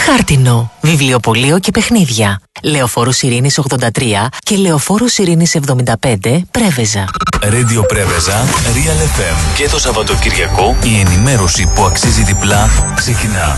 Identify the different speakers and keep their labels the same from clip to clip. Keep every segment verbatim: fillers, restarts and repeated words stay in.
Speaker 1: Χάρτινο, βιβλιοπωλείο και παιχνίδια. Λεωφόρος Ειρήνης ογδόντα τρία και Λεωφόρος Ειρήνης εβδομήντα πέντε, Πρέβεζα.
Speaker 2: Radio Πρέβεζα, Real εφ εμ. Και το Σαββατοκυριακό η ενημέρωση που αξίζει διπλά ξεκινά.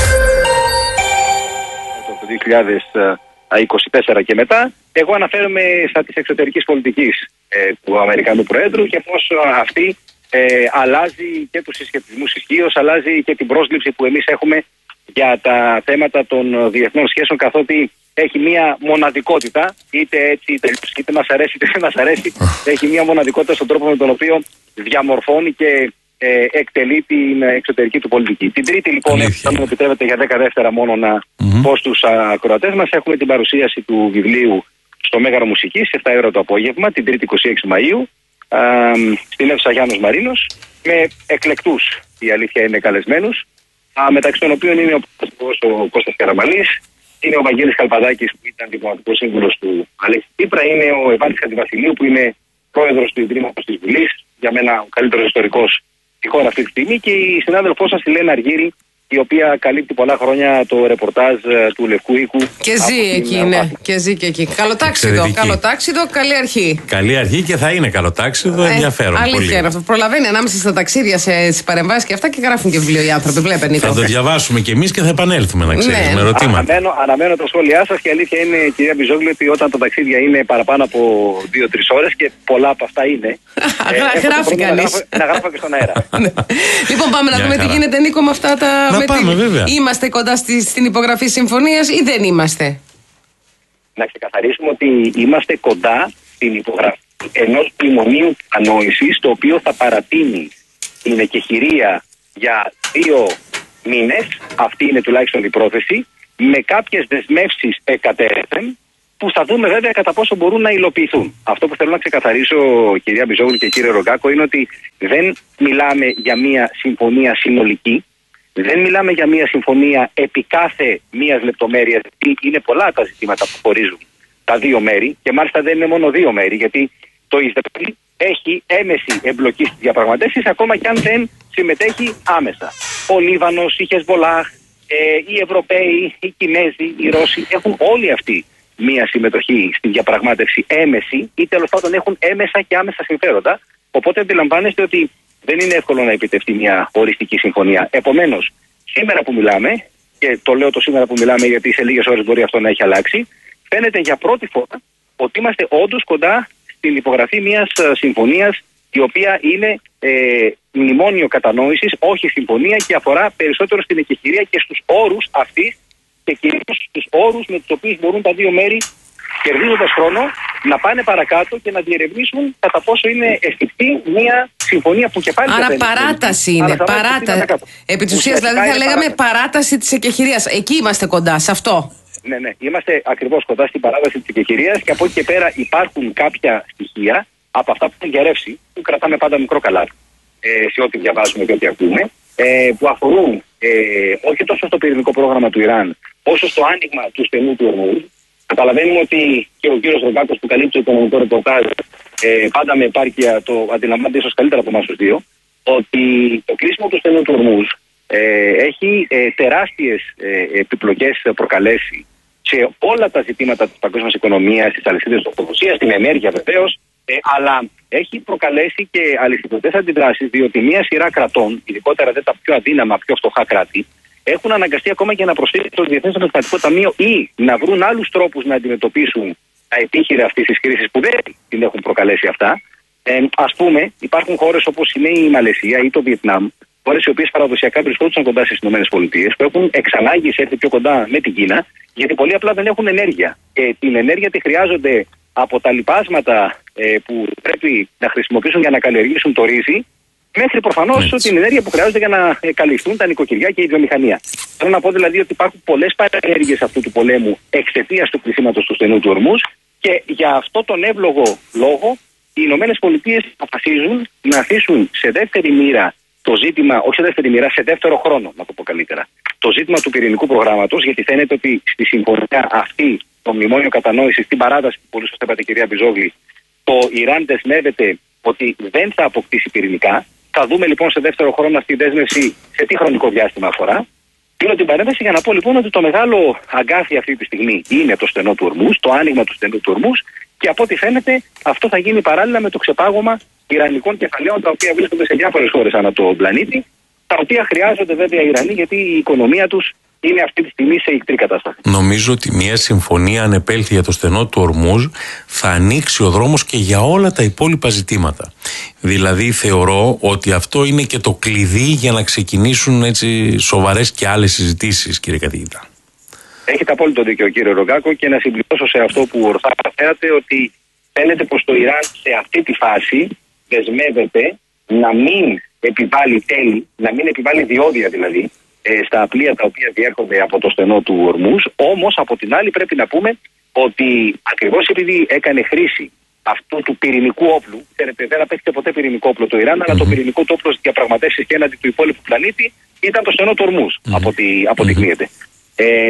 Speaker 3: Το δύο χιλιάδες είκοσι τέσσερα και μετά, εγώ αναφέρομαι στα της εξωτερικής πολιτικής ε, του Αμερικανού Προέδρου και πώς αυτή ε, αλλάζει και τους συσχετισμούς ισχύως, αλλάζει και την πρόσληψη που εμείς έχουμε για τα θέματα των διεθνών σχέσεων, καθότι έχει μία μοναδικότητα, είτε έτσι είτε, είτε μας αρέσει είτε δεν μας αρέσει, έχει μία μοναδικότητα στον τρόπο με τον οποίο διαμορφώνει και ε, εκτελεί την εξωτερική του πολιτική. Την Τρίτη, λοιπόν, αν μου επιτρέπετε για δέκα δεύτερα μόνο να mm-hmm. πω στους ακροατές μας, έχουμε την παρουσίαση του βιβλίου στο Μέγαρο Μουσικής, επτά η ώρα το απόγευμα, την Τρίτη είκοσι έξι Μαΐου, α, στην αίθουσα Γιάννος Μαρίνος, με εκλεκτούς, η αλήθεια είναι, καλεσμένους, α, μεταξύ των οποίων είναι ο, ο Κώστας Καραμαλής, είναι ο Βαγγέλης Καλπαδάκης, που ήταν διπλωματικός σύμβουλος του Αλέξη Τσίπρα, είναι ο Ευάλης Χατζηβασιλείου, που είναι πρόεδρος του Ιδρύματος της Βουλής, για μένα ο καλύτερος ιστορικός στη χώρα αυτή τη στιγμή, και η συνάδελφός σας, η Λένα Αργύρη, η οποία καλύπτει πολλά χρόνια το ρεπορτάζ του Λευκού Οίκου.
Speaker 4: Και ζει εκεί, ναι. Και ζει και εκεί. Καλοτάξιδο, καλοτάξιδο, καλή αρχή.
Speaker 5: Καλή αρχή και θα είναι καλοτάξιδο, ε, ενδιαφέρον.
Speaker 4: Αλήθεια είναι αυτό. Προλαβαίνει ανάμεσα στα ταξίδια, στις παρεμβάσεις και αυτά, και γράφουν και βιβλίο οι άνθρωποι. Βλέπετε, Νίκο.
Speaker 5: Θα το διαβάσουμε κι εμείς και θα επανέλθουμε, να ξέρεις, ναι. με ερωτήματα.
Speaker 3: Αναμένω, αναμένω τα σχόλιά σας, και η αλήθεια είναι, κυρία Μπιζόγλου, ότι όταν τα ταξίδια είναι παραπάνω από δύο τρεις ώρες, και πολλά από αυτά είναι.
Speaker 4: ε, γράφει κανείς.
Speaker 3: Να γράφω και στον αέρα.
Speaker 4: Λοιπόν, πάμε να δούμε τι γίνεται, Νίκο, με αυτά τα.
Speaker 5: Να πάμε, βέβαια.
Speaker 4: Είμαστε κοντά στη, στην υπογραφή συμφωνίας ή δεν είμαστε?
Speaker 3: Να ξεκαθαρίσουμε ότι είμαστε κοντά στην υπογραφή ενός μνημονίου ανόησης, το οποίο θα παρατείνει την εκεχηρία για δύο μήνες, αυτή είναι τουλάχιστον η πρόθεση, με κάποιες δεσμεύσεις εκατέρωθεν, που θα δούμε βέβαια κατά πόσο μπορούν να υλοποιηθούν. Αυτό που θέλω να ξεκαθαρίσω, κυρία Μπιζόγλου και κύριε Ρογκάκο, είναι ότι δεν μιλάμε για μια συμφωνία συνολική. Δεν μιλάμε για μια συμφωνία επί κάθε μίας λεπτομέρειας, γιατί είναι πολλά τα ζητήματα που χωρίζουν τα δύο μέρη, και μάλιστα δεν είναι μόνο δύο μέρη, γιατί το Ισραήλ έχει έμεση εμπλοκή στις διαπραγματεύσεις, ακόμα και αν δεν συμμετέχει άμεσα. Ο Λίβανος, η Χεσμολάχ, ε, οι Ευρωπαίοι, οι Κινέζοι, οι Ρώσοι έχουν όλοι αυτοί μια συμμετοχή στη διαπραγμάτευση έμεση, ή τέλος πάντων έχουν έμεσα και άμεσα συμφέροντα. Οπότε αντιλαμβάνεστε ότι δεν είναι εύκολο να επιτευχθεί μια οριστική συμφωνία. Επομένως, σήμερα που μιλάμε, και το λέω το σήμερα που μιλάμε γιατί σε λίγες ώρες μπορεί αυτό να έχει αλλάξει, φαίνεται για πρώτη φορά ότι είμαστε όντως κοντά στην υπογραφή μιας συμφωνίας, η οποία είναι ε, μνημόνιο κατανόησης, όχι συμφωνία, και αφορά περισσότερο στην εκεχηρία και στους όρους αυτής, και κυρίως στους όρους με τους οποίους μπορούν τα δύο μέρη, κερδίζοντας χρόνο, να πάνε παρακάτω και να διερευνήσουν κατά πόσο είναι εφικτή μια συμφωνία που και πάλι.
Speaker 4: Άρα παράταση είναι. Παράτα... Επί της ουσίας, δηλαδή, θα λέγαμε παράταση, παράταση της εκεχηρίας. Εκεί είμαστε κοντά, σε αυτό.
Speaker 3: Ναι, ναι. Είμαστε ακριβώς κοντά στην παράταση της εκεχηρίας, και από εκεί και πέρα υπάρχουν κάποια στοιχεία από αυτά που έχουν γερεύσει, που κρατάμε πάντα μικρό καλάθι ε, σε ό,τι διαβάζουμε και ό,τι ακούμε, ε, που αφορούν ε, όχι τόσο στο πυρηνικό πρόγραμμα του Ιράν, όσο στο άνοιγμα του στενού του Ορμούζ. Καταλαβαίνουμε ότι και ο κύριος Ρογκάκος, που καλύπτει το οικονομικό ρεπορτάζ, ε, πάντα με επάρκεια, το αντιλαμβάνεται ίσως καλύτερα από εμάς τους δύο, ότι το κλείσιμο του στενού του Ορμούζ ε, έχει ε, τεράστιες ε, επιπλοκές προκαλέσει σε όλα τα ζητήματα της παγκόσμιας οικονομίας, της αλυσίδας τροφοδοσίας, στην ενέργεια βεβαίως, ε, αλλά έχει προκαλέσει και αλυσιδωτές αντιδράσεις, διότι μία σειρά κρατών, ειδικότερα δε τα πιο αδύναμα, πιο φτωχά κράτη, έχουν αναγκαστεί ακόμα και να προσφύγουν στο Διεθνές Νομισματικό Ταμείο ή να βρουν άλλους τρόπους να αντιμετωπίσουν τα επίχειρα αυτής της κρίσης που δεν την έχουν προκαλέσει αυτά. Ε, ας πούμε, υπάρχουν χώρες όπως είναι η Μαλαισία ή το Βιετνάμ, χώρες οι οποίες παραδοσιακά βρισκόντουσαν κοντά στις ΗΠΑ, που έχουν εξανάγκη σε έρθει πιο κοντά με την Κίνα, γιατί πολύ απλά δεν έχουν ενέργεια. Και την ενέργεια τη χρειάζονται από τα λοιπάσματα ε, που πρέπει να χρησιμοποιήσουν για να καλλιεργήσουν το ρύζι, μέχρι προφανώς την ενέργεια που χρειάζονται για να ε, καλυφθούν τα νοικοκυριά και η βιομηχανία. Θέλω να πω δηλαδή ότι υπάρχουν πολλές παρενέργειες αυτού του πολέμου εξαιτίας του κλεισίματος του στενού του Ορμούζ, και για αυτό τον εύλογο λόγο οι Ηνωμένες Πολιτείες αποφασίζουν να αφήσουν σε δεύτερη μοίρα το ζήτημα, όχι σε δεύτερη μοίρα, σε δεύτερο χρόνο, να το πω καλύτερα, το ζήτημα του πυρηνικού προγράμματος, γιατί φαίνεται ότι στη συμφωνία αυτή, το μνημόνιο κατανόησης, στην παράταση που πολύ σωστά είπατε, κυρία Μπιζόγλη, το Ιράν δεσμεύεται ότι δεν θα αποκτήσει πυρηνικά. Θα δούμε λοιπόν σε δεύτερο χρόνο αυτή η δέσμευση σε τι χρονικό διάστημα αφορά. Κλείνω την παρένθεση για να πω λοιπόν ότι το μεγάλο αγκάθι αυτή τη στιγμή είναι το στενό του Ορμούζ, το άνοιγμα του στενού του Ορμούζ, και από ό,τι φαίνεται αυτό θα γίνει παράλληλα με το ξεπάγωμα ιρανικών κεφαλαίων, τα οποία βρίσκονται σε διάφορες χώρες ανά τον πλανήτη, τα οποία χρειάζονται βέβαια οι Ιρανοί, γιατί η οικονομία τους είναι αυτή τη στιγμή σε ικτρή κατάσταση.
Speaker 5: Νομίζω ότι μια συμφωνία, αν επέλθει για το στενό του Ορμούζ, θα ανοίξει ο δρόμος και για όλα τα υπόλοιπα ζητήματα. Δηλαδή θεωρώ ότι αυτό είναι και το κλειδί για να ξεκινήσουν έτσι σοβαρές και άλλες συζητήσεις, κύριε καθηγητά.
Speaker 3: Έχετε απόλυτο δίκιο, κύριε Ρογκάκο, και να συμπληρώσω σε αυτό που ορθά αναφέρατε, ότι φαίνεται πως το Ιράν σε αυτή τη φάση δεσμεύεται να μην επιβάλλει τέλη, να μην επιβάλλει διόδια δηλαδή, στα πλοία τα οποία διέρχονται από το στενό του Ορμούζ. Όμως από την άλλη πρέπει να πούμε ότι ακριβώς επειδή έκανε χρήση αυτού του πυρηνικού όπλου, ξέρετε, δεν απέκτησε ποτέ πυρηνικό όπλο το Ιράν, mm-hmm. αλλά το πυρηνικό του όπλο στις διαπραγματεύσεις και έναντι του υπόλοιπου πλανήτη ήταν το στενό του Ορμούζ, mm-hmm. από ό,τι αποδεικνύεται. Mm-hmm. Ε,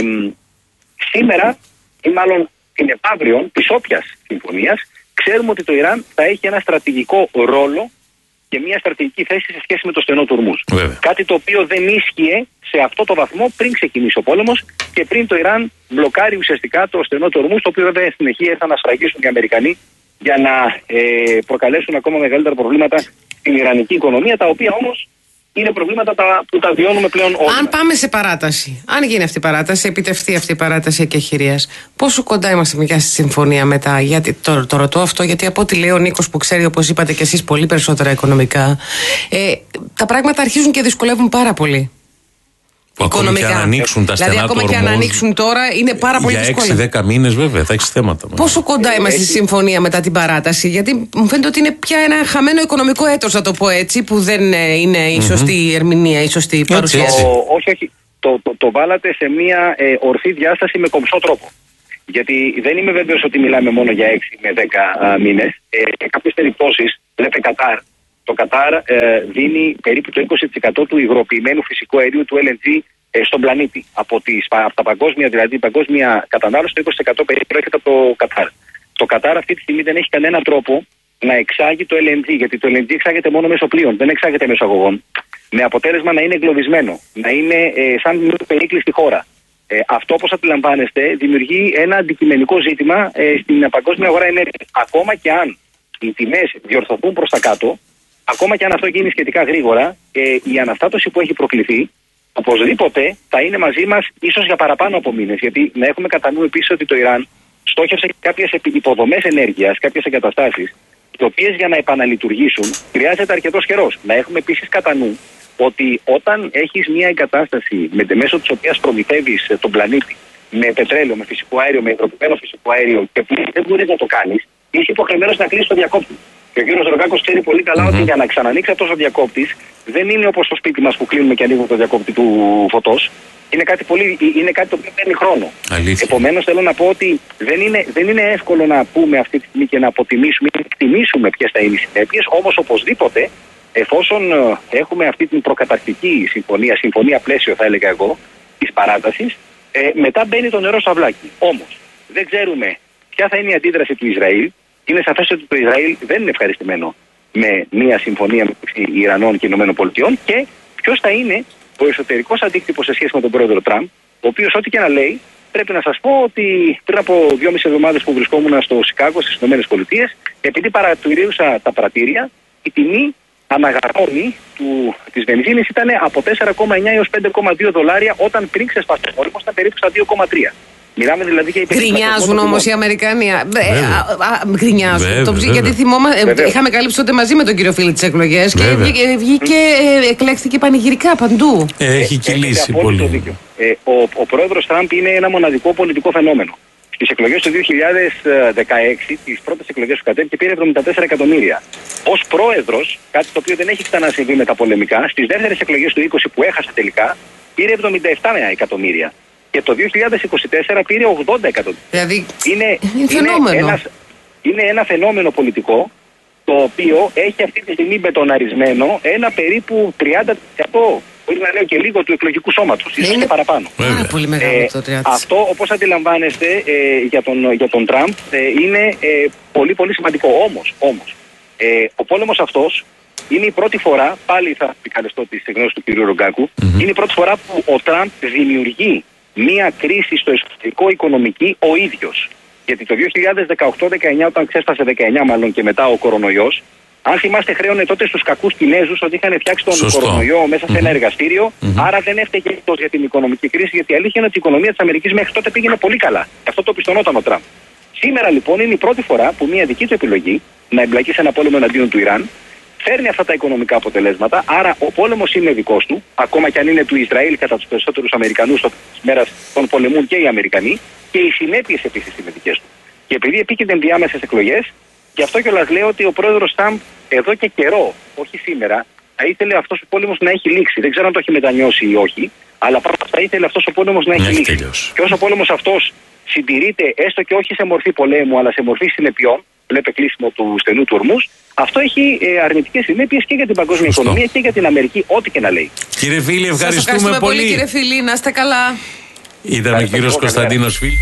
Speaker 3: σήμερα, ή μάλλον την επαύριον της όποιας συμφωνίας, ξέρουμε ότι το Ιράν θα έχει ένα στρατηγικό ρόλο και μια στρατηγική θέση σε σχέση με το στενό του Ορμούζ. Κάτι το οποίο δεν ίσχυε σε αυτό το βαθμό πριν ξεκινήσει ο πόλεμος και πριν το Ιράν μπλοκάρει ουσιαστικά το στενό του Ορμούζ, το οποίο βέβαια στην συνεχεία ήρθαν να σφραγίσουν οι Αμερικανοί για να ε, προκαλέσουν ακόμα μεγαλύτερα προβλήματα στην ιρανική οικονομία, τα οποία όμως είναι προβλήματα τα, που τα βιώνουμε πλέον όλοι.
Speaker 4: Αν πάμε σε παράταση, αν γίνει αυτή η παράταση, επιτευχθεί αυτή η παράταση εκεχηρίας, πόσο κοντά είμαστε πια στη συμφωνία μετά? Γιατί το, το ρωτώ αυτό, γιατί από ό,τι λέει ο Νίκος, που ξέρει, όπως είπατε και εσείς, πολύ περισσότερα οικονομικά, ε, τα πράγματα αρχίζουν και δυσκολεύουν πάρα πολύ.
Speaker 5: Που ακόμη και αν ανοίξουν τα στενά
Speaker 4: δηλαδή,
Speaker 5: του
Speaker 4: ακόμα και αν ανοίξουν τώρα, είναι πάρα πολύ δύσκολο.
Speaker 5: Για έξι δέκα μήνες, βέβαια, θα έχεις θέματα.
Speaker 4: Πόσο κοντά είμαστε στη συμφωνία μετά την παράταση? Γιατί μου φαίνεται ότι είναι πια ένα χαμένο οικονομικό έτος, να το πω έτσι, που δεν είναι η mm-hmm. σωστή ερμηνεία, η σωστή παρουσίαση.
Speaker 3: Όχι, όχι. Το, το, το βάλατε σε μια ε, ορθή διάσταση με κομψό τρόπο. Γιατί δεν είμαι βέβαιος ότι μιλάμε μόνο για έξι με δέκα μήνες. Ε, σε κάποιες περιπτώσεις, βλέπετε Κατάρ. Το Κατάρ ε, δίνει περίπου το είκοσι τοις εκατό του υγροποιημένου φυσικού αερίου του ελ εν τζι ε, στον πλανήτη. Από, τις, από τα παγκόσμια, δηλαδή η παγκόσμια κατανάλωση, το είκοσι τοις εκατό περίπου έρχεται από το Κατάρ. Το Κατάρ αυτή τη στιγμή δεν έχει κανένα τρόπο να εξάγει το ελ εν τζι, γιατί το ελ εν τζι εξάγεται μόνο μέσω πλοίων, δεν εξάγεται μέσω αγωγών. Με αποτέλεσμα να είναι εγκλωβισμένο, να είναι ε, σαν μια περίκλειστη χώρα. Ε, αυτό, όπως αντιλαμβάνεστε, δημιουργεί ένα αντικειμενικό ζήτημα ε, στην παγκόσμια αγορά ενέργειας. Ακόμα και αν οι τιμές διορθωθούν προς τα κάτω, ακόμα και αν αυτό γίνει σχετικά γρήγορα, ε, η αναστάτωση που έχει προκληθεί οπωσδήποτε θα είναι μαζί μας ίσως για παραπάνω από μήνες. Γιατί να έχουμε κατά νου επίσης ότι το Ιράν στόχευσε κάποιες υποδομές ενέργειας, κάποιες εγκαταστάσεις, οι οποίες για να επαναλειτουργήσουν χρειάζεται αρκετός καιρός. Να έχουμε επίσης κατά νου ότι όταν έχεις μια εγκατάσταση με, μέσω της οποίας προμηθεύεις τον πλανήτη με πετρέλαιο, με φυσικό αέριο, με υγροποιημένο φυσικό αέριο, και που δεν μπορείς να το κάνεις, είσαι υποχρεωμένος να κλείσεις το διακόπτη. Και ο κύριος Ρογκάκος ξέρει πολύ καλά mm-hmm. ότι για να ξανανοίξει αυτός ο διακόπτης δεν είναι όπως στο σπίτι μας που κλείνουμε και ανοίγουμε το διακόπτη του φωτός. Είναι κάτι, πολύ, είναι κάτι το οποίο παίρνει χρόνο. Επομένως, θέλω να πω ότι δεν είναι, δεν είναι εύκολο να πούμε αυτή τη στιγμή και να αποτιμήσουμε ή να εκτιμήσουμε ποιες θα είναι οι συνέπειες. Όμως, οπωσδήποτε, εφόσον έχουμε αυτή την προκαταρκτική συμφωνία, συμφωνία πλαίσιο θα έλεγα εγώ, της παράτασης, ε, μετά μπαίνει το νερό στο αυλάκι. Όμως, δεν ξέρουμε ποια θα είναι η αντίδραση του Ισραήλ. Είναι σαφές ότι το Ισραήλ δεν είναι ευχαριστημένο με μια συμφωνία μεταξύ Ιρανών και Ηνωμένων Πολιτειών και ποιος θα είναι ο εσωτερικός αντίκτυπος σε σχέση με τον πρόεδρο Τραμπ, ο οποίος, ό,τι και να λέει, πρέπει να σας πω ότι πριν από δυόμιση εβδομάδες που βρισκόμουν στο Σικάγο στις Ηνωμένες Πολιτείες, επειδή παρατηρούσα τα πρατήρια, η τιμή αναγαρμόνη του, της βενζίνης ήταν από τέσσερα κόμμα εννιά έως πέντε κόμμα δύο δολάρια, όταν πριν ξεσπάσει ο πόλεμος ήταν περίπου στα δύο κόμμα τρία. Μιλάμε δηλαδή για
Speaker 4: γκρινιάζουν όμως οι Αμερικανοί. Γκρινιάζουν. Το, γιατί θυμόμα, ε, είχαμε καλύψει τότε μαζί με τον κύριο Φίλη τις εκλογές και βγήκε, ε, εκλέχθηκε πανηγυρικά παντού.
Speaker 5: Ε, έχει κυλήσει πολύ.
Speaker 3: Ε, ο, ο πρόεδρος Τραμπ είναι ένα μοναδικό πολιτικό φαινόμενο. Στις εκλογές του δύο χιλιάδες δεκαέξι, τις πρώτες εκλογές του κατέβηκε, πήρε εβδομήντα τέσσερα εκατομμύρια. Ως πρόεδρος, κάτι το οποίο δεν έχει ξανασυμβεί με τα πολεμικά, στις δεύτερες εκλογές του είκοσι που έχασε τελικά, πήρε εβδομήντα επτά εκατομμύρια. Και το δύο χιλιάδες είκοσι τέσσερα πήρε ογδόντα εκατομμύρια.
Speaker 4: Δηλαδή,
Speaker 3: είναι,
Speaker 4: είναι,
Speaker 3: είναι, ένας, είναι ένα φαινόμενο πολιτικό το οποίο έχει αυτή τη στιγμή μπετοναρισμένο ένα περίπου τριάντα τοις εκατό, μπορεί να λέω και λίγο, του εκλογικού σώματος. Ίσως και παραπάνω.
Speaker 4: Πάρα πολύ μεγάλο
Speaker 3: ε,
Speaker 4: το τριάντα τοις εκατό.
Speaker 3: Αυτό, όπως αντιλαμβάνεστε, ε, για τον, για τον Τραμπ ε, είναι ε, πολύ πολύ σημαντικό. Όμως, όμως ε, ο πόλεμος αυτός είναι η πρώτη φορά, πάλι θα επικαλεστώ τις γνώσεις του κ. Ρογκάκου, mm-hmm. είναι η πρώτη φορά που ο Τραμπ δημιουργεί μία κρίση στο εσωτερικό οικονομική ο ίδιος. Γιατί το δύο χιλιάδες δεκαοκτώ δεκαεννιά, όταν ξέσπασε δεκαεννιά μάλλον και μετά ο κορονοϊός, αν θυμάστε, χρέωνε τότε στους κακούς Κινέζους ότι είχαν φτιάξει τον Σωστό. κορονοϊό μέσα σε ένα mm-hmm. εργαστήριο. Mm-hmm. Άρα δεν έφταιγε εκτός για την οικονομική κρίση, γιατί η αλήθεια είναι ότι η οικονομία της Αμερικής μέχρι τότε πήγαινε πολύ καλά. Αυτό το πιστονόταν ο Τραμπ. Σήμερα λοιπόν είναι η πρώτη φορά που μια δική του επιλογή να εμπλακεί σε ένα πόλεμο εναντίον του Ιράν φέρνει αυτά τα οικονομικά αποτελέσματα. Άρα ο πόλεμος είναι δικός του, ακόμα και αν είναι του Ισραήλ κατά τους περισσότερους Αμερικανούς, της μέρας των πολεμούν και οι Αμερικανοί, και οι συνέπειες επίσης είναι δικές του. Και επειδή επίκυνται ενδιάμεσες εκλογές, γι' αυτό κιόλας λέω ότι ο πρόεδρος Τραμπ εδώ και καιρό, όχι σήμερα, θα ήθελε αυτός ο πόλεμος να έχει λήξει. Δεν ξέρω αν το έχει μετανιώσει ή όχι, αλλά πάντα θα ήθελε αυτός ο πόλεμος να έχει ναι, λήξει. Τελειώσει. Και όσο ο πόλεμος αυτός συντηρείται, έστω και όχι σε μορφή πολέμου, αλλά σε μορφή συνεπειών, βλέπε κλείσιμο του στενού του ορμούς, αυτό έχει ε, αρνητικές συνέπειες και για την παγκόσμια Σωστό. οικονομία και για την Αμερική, ό,τι και να λέει.
Speaker 5: Κύριε Φίλη, ευχαριστούμε,
Speaker 4: Σας ευχαριστούμε πολύ.
Speaker 5: πολύ.
Speaker 4: Κύριε Φίλη, να είστε καλά.
Speaker 5: Ήταν ο κύριος Κωνσταντίνος Φίλη.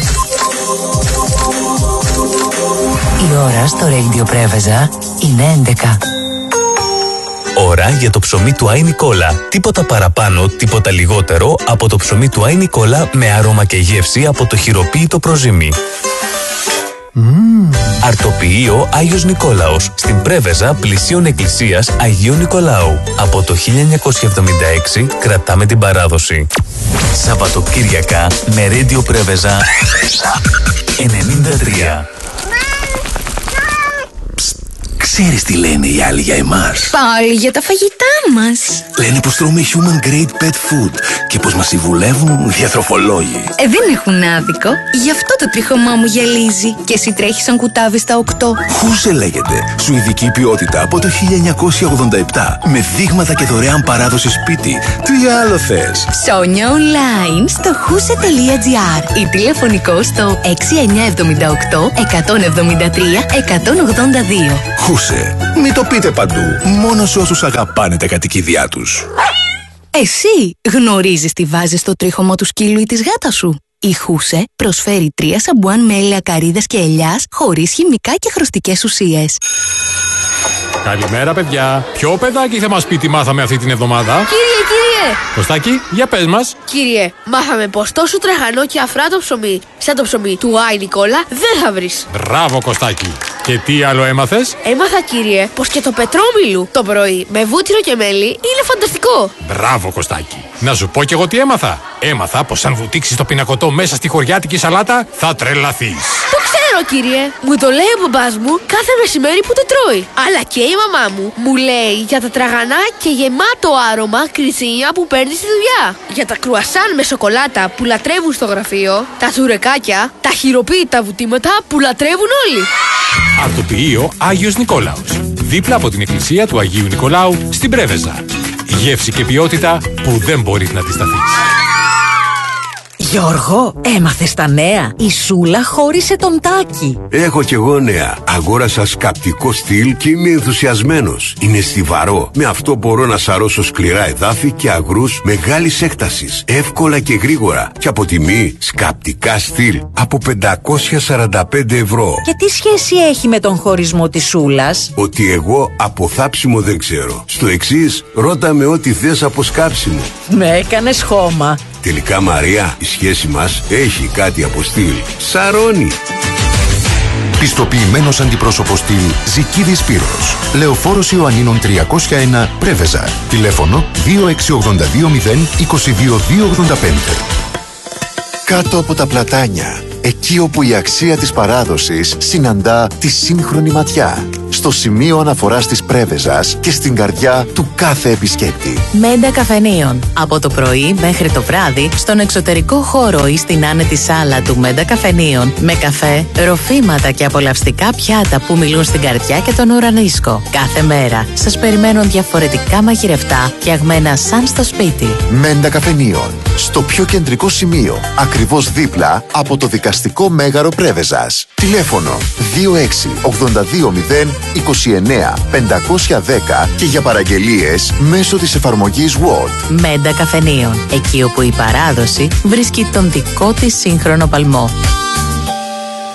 Speaker 1: Η ώρα στο Radio Πρέβεζα είναι έντεκα.
Speaker 2: Ώρα για το ψωμί του Άι Νικόλα. Τίποτα παραπάνω, τίποτα λιγότερο από το ψωμί του Άι Νικόλα με άρωμα και γεύση από το χειροποίητο προζύμι. Mm. Αρτοποιείο Άγιος Νικόλαος στην Πρέβεζα πλησίων εκκλησίας Αγίου Νικολάου. Από το χίλια εννιακόσια εβδομήντα έξι κρατάμε την παράδοση. Σαββατοκύριακα με Radio Πρέβεζα ενενήντα τρία.
Speaker 6: Ξέρεις τι λένε οι άλλοι για εμάς?
Speaker 7: Πάλι για τα φαγητά μας.
Speaker 6: Λένε πως τρώμε human grade pet food και πως μας συμβουλεύουν διατροφολόγοι.
Speaker 7: Ε, δεν έχουν άδικο. Γι' αυτό το τρίχωμά μου γυαλίζει. Και εσύ τρέχεις σαν κουτάβι στα οκτώ.
Speaker 6: Χούσε λέγεται. Σουηδική ποιότητα από το χίλια εννιακόσια ογδόντα επτά. Με δείγματα και δωρεάν παράδοση σπίτι. Τι άλλο θες?
Speaker 7: Ψώνια online στο χούσε τελεία τζι άρ ή τηλεφωνικό στο έξι εννιά εβδομήντα οκτώ εκατόν εβδομήντα τρία εκατόν ογδόντα δύο.
Speaker 6: Χούσε. Μην το πείτε παντού. Μόνο σε όσους αγαπάνε τα κατοικίδια τους.
Speaker 7: Εσύ γνωρίζεις τι βάζεις στο τρίχωμο του σκύλου ή της γάτας σου? Η Χούσε προσφέρει τρία σαμπουάν με έλαια καρύδας και ελιάς χωρίς χημικά και χρωστικές ουσίες.
Speaker 8: Καλημέρα, παιδιά. Ποιο παιδάκι θα μας πει τι μάθαμε αυτή την εβδομάδα?
Speaker 9: Κύριε, κύριε!
Speaker 8: Κωστάκη, για πες μας.
Speaker 9: Κύριε, μάθαμε πως τόσο τραγανό και αφράτο ψωμί, σαν το ψωμί του Άι Νικόλα, δεν θα βρεις.
Speaker 8: Μπράβο, Κωστάκη. Και τι άλλο έμαθες?
Speaker 9: Έμαθα, κύριε, πως και το πετρόμιλου το πρωί με βούτυρο και μέλι είναι φανταστικό.
Speaker 8: Μπράβο, Κωστάκη. Να σου πω κι εγώ τι έμαθα. Έμαθα πως αν βουτήξεις το πινακωτό μέσα στη χωριάτικη σαλάτα, θα τρελαθείς.
Speaker 9: Το ξέρω, κύριε. Μου το λέει ο μπαμπάς μου κάθε μεσημέρι που το τρώει. Αλλά και η μαμά μου μου λέει για τα τραγανά και γεμάτο άρωμα κρυτσίνια που παίρνει στη δουλειά. Για τα κρουασάν με σοκολάτα που λατρεύουν στο γραφείο. Τα τσουρεκάκια, τα χειροποίητα βουτήματα που λατρεύουν όλοι.
Speaker 8: Αρτοποιείο Άγιος Νικόλαος. Δίπλα από την εκκλησία του Αγίου Νικολάου στην Πρέβεζα. Γεύση και ποιότητα που δεν μπορείς να αντισταθείς.
Speaker 1: Γιώργο, έμαθες τα νέα? Η Σούλα χώρισε τον Τάκη.
Speaker 10: Έχω κι εγώ νέα. Αγόρασα σκαπτικό στυλ και είμαι ενθουσιασμένος. Είναι στιβαρό. Με αυτό μπορώ να σαρώσω σκληρά εδάφη και αγρούς μεγάλης έκτασης. Εύκολα και γρήγορα. Και από τιμή σκαπτικά στυλ από πεντακόσια σαράντα πέντε ευρώ.
Speaker 1: Και τι σχέση έχει με τον χωρισμό της Σούλας?
Speaker 10: Ότι εγώ από θάψιμο δεν ξέρω. Στο εξής, ρώτα με ό,τι θες από σκάψιμο.
Speaker 1: Με έκανες χώμα.
Speaker 10: Τελικά, Μαρία, η σχέση μας έχει κάτι από στυλ. Σαρώνει.
Speaker 11: Πιστοποιημένος αντιπρόσωπος στυλ Ζικίδης Σπύρος. Λεωφόρος Ιωαννίνων τριακόσια ένα Πρέβεζα. Τηλέφωνο δύο έξι ογδόντα δύο μηδέν είκοσι δύο δύο ογδόντα πέντε. Κάτω από τα πλατάνια, εκεί όπου η αξία της παράδοσης συναντά τη σύγχρονη ματιά. Στο σημείο αναφοράς της Πρέβεζας και στην καρδιά του κάθε επισκέπτη.
Speaker 1: Μέντα Καφενείων. Από το πρωί μέχρι το βράδυ, στον εξωτερικό χώρο ή στην άνετη σάλα του Μέντα Καφενείων, με καφέ, ροφήματα και απολαυστικά πιάτα που μιλούν στην καρδιά και τον ουρανίσκο. Κάθε μέρα σας περιμένουν διαφορετικά μαγειρευτά, φτιαγμένα σαν στο σπίτι.
Speaker 11: Μέντα Καφενείων. Στο πιο κεντρικό σημείο, ακριβώς δίπλα από το δικαστικό μέγαρο Πρέβεζας. Τηλέφωνο δύο έξι ογδόντα δύο μηδέν είκοσι εννέα πεντακόσια δέκα και για παραγγελίες μέσω της εφαρμογής Word.
Speaker 1: Μέντα Καφενείων. Εκεί όπου η παράδοση βρίσκει τον δικό της σύγχρονο παλμό.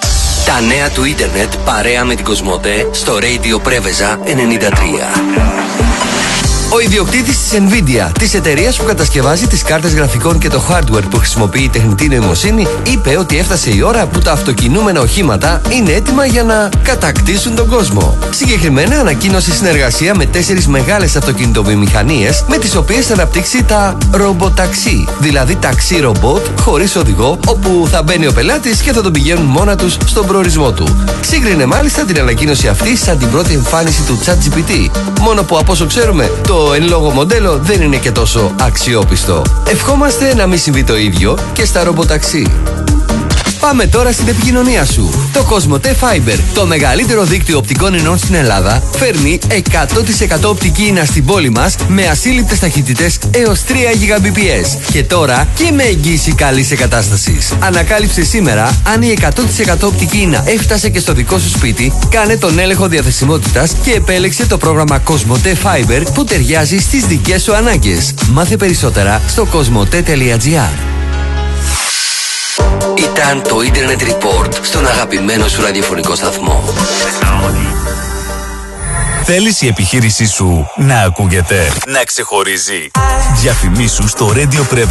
Speaker 12: Τα νέα του ίντερνετ παρέα με την Κοσμοτέ στο Radio Preveza ενενήντα τρία.
Speaker 13: Ο ιδιοκτήτης της Nvidia, της εταιρείας που κατασκευάζει τις κάρτες γραφικών και το hardware που χρησιμοποιεί η τεχνητή νοημοσύνη, είπε ότι έφτασε η ώρα που τα αυτοκινούμενα οχήματα είναι έτοιμα για να κατακτήσουν τον κόσμο. Συγκεκριμένα ανακοίνωσε συνεργασία με τέσσερις μεγάλες αυτοκινητοβιομηχανίες με τις οποίες θα αναπτύξει τα ρομποταξί, δηλαδή ταξί ρομπότ χωρίς οδηγό, όπου θα μπαίνει ο πελάτης και θα τον πηγαίνουν μόνα τους στον προορισμό του. Σύγκρινε μάλιστα την ανακοίνωση αυτή σαν την πρώτη εμφάνιση του ChatGPT, μόνο που από όσο ξέρουμε το Το εν λόγω μοντέλο δεν είναι και τόσο αξιόπιστο. Ευχόμαστε να μην συμβεί το ίδιο και στα ρομποταξί. Πάμε τώρα στην επικοινωνία σου. Το Cosmote Fiber, το μεγαλύτερο δίκτυο οπτικών ινών στην Ελλάδα, φέρνει εκατό τοις εκατό οπτική ίνα στην πόλη μας με ασύλληπτες ταχύτητες έως τρία Gbps. Και τώρα και με εγγύηση καλής εγκατάστασης. Ανακάλυψε σήμερα αν η εκατό τοις εκατό οπτική ίνα έφτασε και στο δικό σου σπίτι, κάνε τον έλεγχο διαθεσιμότητας και επέλεξε το πρόγραμμα Cosmote Fiber που ταιριάζει στις δικές σου ανάγκες. Μάθε περισσότερα στο cosmote τελεία gr.
Speaker 12: Ήταν το Internet Report στον αγαπημένο σου ραδιοφωνικό σταθμό.
Speaker 2: Θέλεις η επιχείρησή σου να ακούγεται, να ξεχωρίζει? Διαφημίσου στο Radio Preveza.